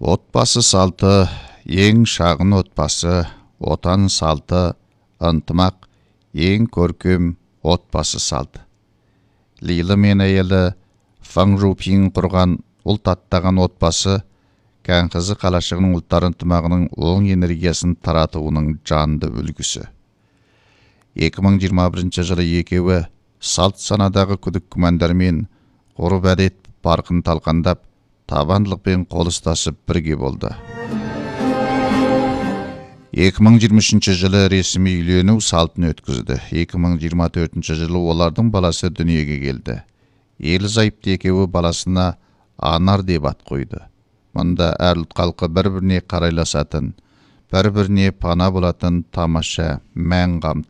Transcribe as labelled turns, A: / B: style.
A: Отбасы салты, ең шағын отбасы, отан салты, ынтымақ, ең көркем отбасы салты. Лилі мен әйелі Фаң Жупин құрған ұлт аттаған отбасы, кәңқызы қалашығының ұлттар ынтымағының оң энергиясын таратуының жанды үлгісі. 2021 жылы екеуі салт санадағы күдік күмәндармен ғұрып әдет парқын талқандап, табандылықпен қол ұстасып бірге болды. 2023 жылы ресми үйлену салтын өткізді. 2024 жылы олардың баласы дүниеге келді. Ерлі-зайыпты екеуі баласына Анар деп ат қойды. Мұнда әр ұлт халқы бір-біріне қарайласатын, бір-біріне пана болатын тамаша мән қамтылды.